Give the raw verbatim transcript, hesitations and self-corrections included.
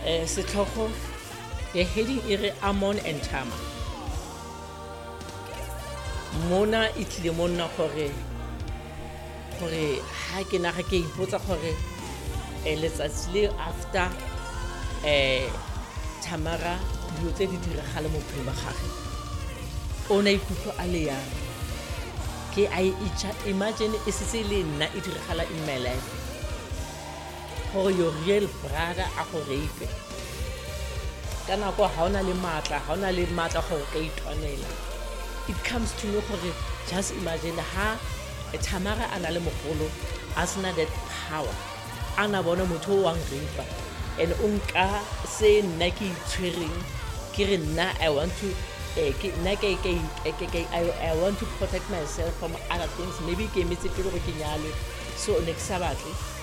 eh setlhogo the heading e re Amon and Tamar. Mona e tlile mo nna gore gore ha ke na ga ke ipotsa gore eh letsatsi le after eh Tamara dilo tse di diragala mo phelong ba gagwe o na ikutlwa a le yang ke I imagine e setse le nna e diragala in my life gore your real brother a go rape ka nako ha ona le matla ha ona le matla gore ka itwanela. It comes to me gore just imagine ha Tamara ana le mogolo a sena that power ana bona motho o wang rape and unka se nna ke itshwereng ke re nna I want to eh ke nna ke ke ke I I want to protect myself from other things maybe ke metse pele go ke nyale so next sabatli